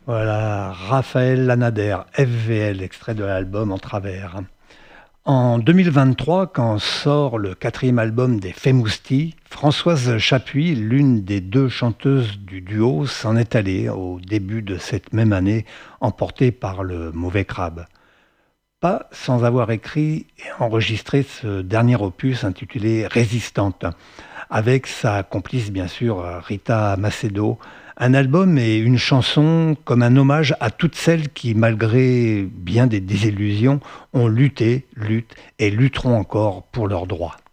Voilà, Raphaël Lanader, FVL, extrait de l'album En Travers. En 2023, quand sort le quatrième album des Femousti, Françoise Chapuis, l'une des deux chanteuses du duo, s'en est allée au début de cette même année, emportée par le mauvais crabe. Pas sans avoir écrit et enregistré ce dernier opus intitulé Résistante, avec sa complice bien sûr Rita Macedo, un album et une chanson comme un hommage à toutes celles qui, malgré bien des désillusions, ont lutté, luttent et lutteront encore pour leurs droits.